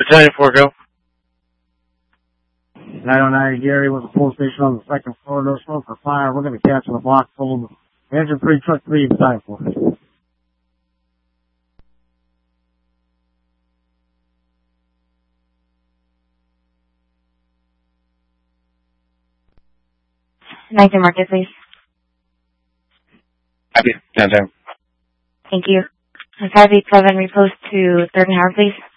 Battalion 4, go. 909 Gary with the full station on the second floor. No smoke or fire. We're going to cancel the block full of engine 3, truck 3, Battalion 4. Market, please. Copy. Downtown. Thank you. 587, repost to 3rd and Howard, please.